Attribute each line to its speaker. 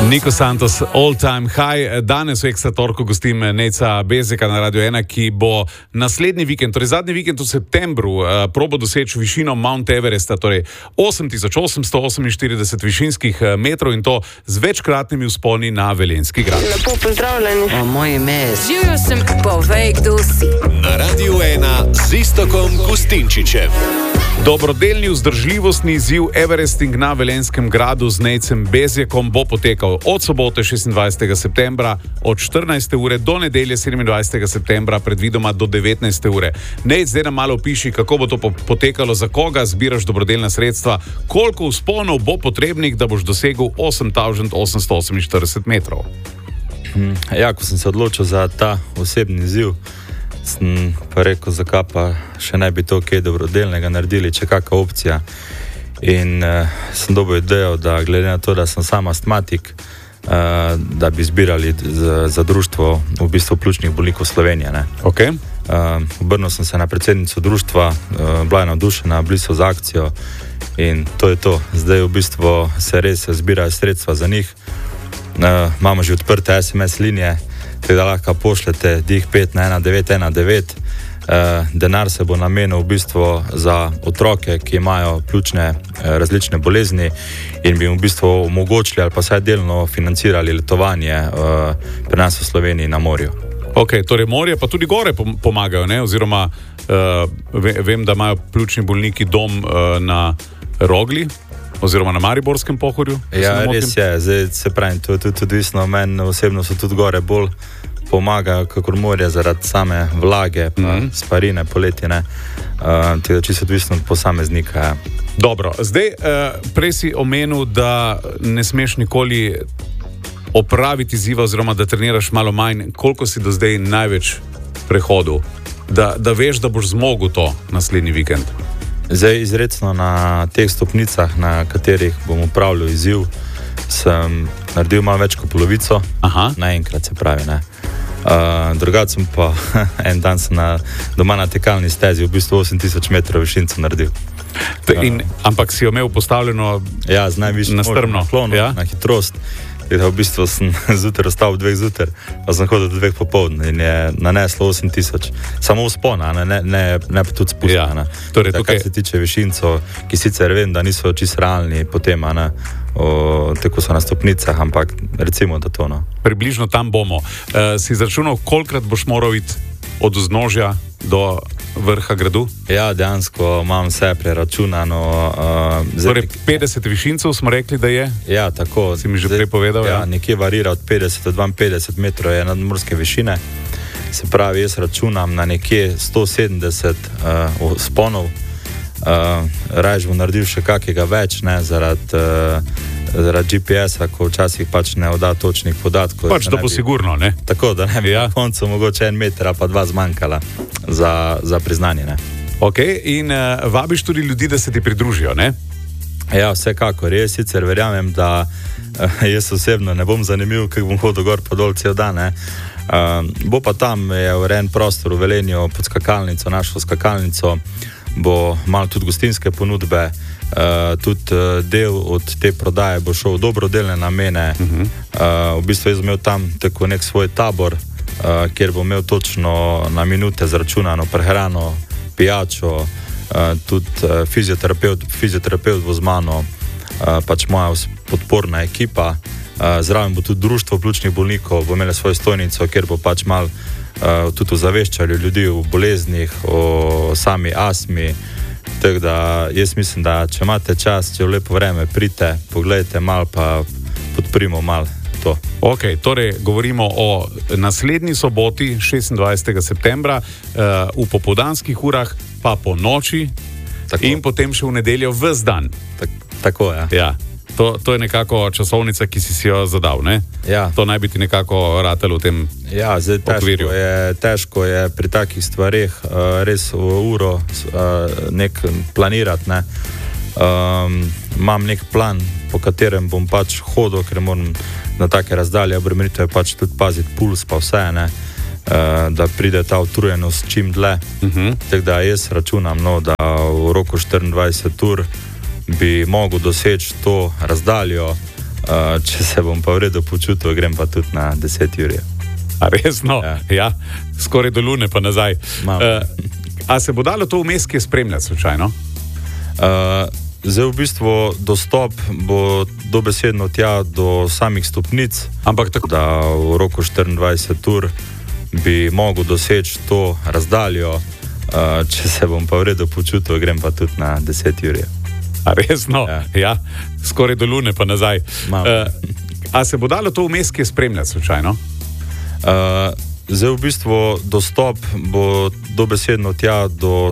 Speaker 1: Nico Santos, All Time High. Danes v Ekstra torku gostim Nejca Bezjaka na Radio 1, ki bo naslednji vikend, torej zadnji vikend v septembru, probo doseči višino Mount Everesta, torej 8848 višinskih metrov in to z večkratnimi vzponi na Velenjski grad.
Speaker 2: Lepo pozdravljeni.
Speaker 3: Moje ime je...
Speaker 4: Živjo sem, povej, kdo si.
Speaker 5: Na Radio 1 z Iztokom Gustinčičem.
Speaker 1: Dobrodelni vzdržljivostni izziv Everesting na Velenjskem gradu z Nejcem Bezjakom bo potekal od sobote 26. septembra od 14. ure do nedelje 27. septembra predvidoma do 19. ure. Nejc, zdaj nam malo opiši, kako bo to potekalo, za koga zbiraš dobrodelna sredstva, koliko vzponov bo potrebnih, da boš dosegel 8848 metrov.
Speaker 6: Ja, ko sem se odločil za ta osebni izziv, sem pa rekel, zakaj pa še ne bi to kaj dobrodelnega naredili, če kakšna opcija. In sem dobil idejo, da glede na to, da sem sam astmatik, da bi zbirali za društvo v bistvu pljučnih bolnikov Slovenije. Ne.
Speaker 1: Okay.
Speaker 6: Obrnil sem se na predsednico društva, bila je navdušena, bili so za akcijo in to je to. Zdaj v bistvu se res zbirajo sredstva za njih. Imamo že odprte SMS linije, tako da lahko pošljete dih 5 na 1919. Denar se bo namenil v bistvu za otroke, ki imajo pljučne različne bolezni in bi jim v bistvu omogočili ali pa vsaj delno financirali letovanje pri nas v Sloveniji na morju.
Speaker 1: Ok, torej morje pa tudi gore pomagajo, ne? Oziroma vem, da imajo pljučni bolniki dom na Rogli oziroma na Mariborskem pohorju.
Speaker 6: Ja, res je. Zdaj se pravim, to je tudi odvisno. Meni osebno so tudi gore bolj pomagajo, kakor morje, zaradi same vlage, pa sparine, poletje, ne. Tako da čisto odvisno od posameznika.
Speaker 1: Dobro, zdaj prej si omenil, da ne smeš nikoli opraviti izziva oziroma da treniraš malo manj. Koliko si do zdaj največ prehodil, da veš, da boš zmogel to naslednji vikend?
Speaker 6: Zdaj izrecno na teh stopnicah, na katerih bom upravljal izziv, sem naredil malo več kot polovico.
Speaker 1: Aha.
Speaker 6: Naenkrat, se pravi, ne. Drugače sem pa en dan sem doma na tekalni stezi v bistvu 8000 metrov višinco naredil.
Speaker 1: Ampak si jo imel postavljeno
Speaker 6: z najvišjim naklonom, na hitrost. Da v bistvu sem zjutraj ostal v 2 zjutraj, pa sem hodil do 2 popoldne in je naneslo 8000. Samo vzpona, ne pa tudi spusta.
Speaker 1: Ja. Torej,
Speaker 6: kar se tiče višinco, ki sicer vem, da niso čisto realni potem, tako so na stopnicah, ampak recimo, da to.
Speaker 1: Približno tam bomo. Si izračunal, kolikrat boš moral iti od vznožja do vrha gradu?
Speaker 6: Ja, dejansko imam vse preračunano.
Speaker 1: Torej 50 višincev smo rekli, da je?
Speaker 6: Ja, tako.
Speaker 1: Si mi že prej povedal?
Speaker 6: Ja, nekje varira od 50 do 52 metrov je nadmorske višine. Se pravi, jaz računam na nekje 170 vzponov. Raje bom naredil še kakega več, ne, zaradi GPS-a, ko včasih pač ne odda točnih podatkov.
Speaker 1: Pač da bo sigurno, ne?
Speaker 6: Tako, da ne bi na koncu mogoče 1 meter pa 2 zmanjkala za priznanje, ne.
Speaker 1: Ok, in vabiš tudi ljudi, da se ti pridružijo, ne?
Speaker 6: Ja, vsekakor. Jaz sicer verjamem, da jaz osebno ne bom zanimiv, ker bom hodil gor pa dol cel dan, ne. Bo pa tam je urejen prostor v Velenju pod skakalnico, našo skakalnico, bo malo tudi gostinske ponudbe, tudi del od te prodaje bo šel v dobrodelne namene. V bistvu jaz imel tam tako nek svoj tabor, kjer bo imel točno na minute zračunano prehrano, pijačo, tudi fizioterapeut bo z mano, pač moja podporna ekipa, zraven bo tudi društvo pljučnih bolnikov, bo imelo svojo stojnico, kjer bo pač malo tudi ozaveščali ljudi o boleznih, o sami astmi. Tako da jaz mislim, da če imate čas, če v lepo vreme pridite, pogledajte malo pa podprimo malo to.
Speaker 1: Ok, torej govorimo o naslednji soboti 26. septembra v popoldanskih urah, pa po noči. Tako. In potem še v nedeljo ves dan.
Speaker 6: Tako, ja.
Speaker 1: Ja. To je nekako časovnica, ki si jo zadal, ne?
Speaker 6: Ja.
Speaker 1: To naj bi ti nekako ratalo v tem okvirju.
Speaker 6: Težko je pri takih stvareh res v uro nek planirati, ne. Imam nek plan, po katerem bom pač hodil, ker moram na take razdalje obremenitve pač tudi paziti puls pa vse, ne, da pride ta utrujenost čim dlje. Tako da jaz računam, da v roku 24 ur bi mogel doseči to razdaljo, Če se bom pa v redu počutil, grem pa tudi na 10 ur.
Speaker 1: A resno? Ja. Skoraj do Lune pa nazaj. A se bo dalo to vmes kje spremljati slučajno?
Speaker 6: Zdaj v bistvu dostop bo dobesedno tja do samih stopnic,
Speaker 1: Ampak tako
Speaker 6: da v roku 24 ur bi mogel doseči to razdaljo. Če se bom pa v redu počutil, grem pa tudi na 10 ur.
Speaker 1: A resno? Ja. Skoraj do Lune pa nazaj. A se bo dalo to vmes kje spremljati slučajno?
Speaker 6: Zdaj v bistvu dostop bo dobesedno tja do